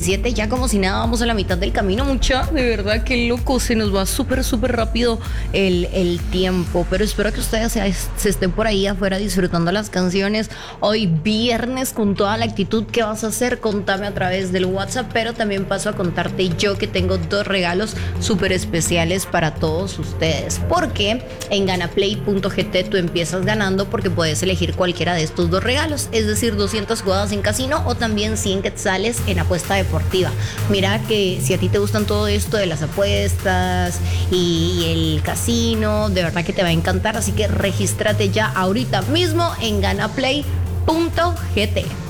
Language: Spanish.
17, ya como si nada, vamos a la mitad del camino, mucha. De verdad, qué loco, se nos va súper, súper rápido el tiempo. Pero espero que ustedes se estén por ahí afuera disfrutando las canciones. Hoy viernes con toda la actitud. ¿Qué vas a hacer? Contame a través del WhatsApp, pero también paso a contarte yo que tengo 2 regalos súper especiales para todos ustedes. Porque en ganaplay.gt tú empiezas ganando porque puedes elegir cualquiera de estos 2 regalos, es decir, 200 jugadas en casino o también 100 quetzales en apuesta deportiva. Mira que si a ti te gustan todo esto de las apuestas y el casino, de verdad que te va a encantar, así que regístrate ya ahorita mismo en ganaplay.gt.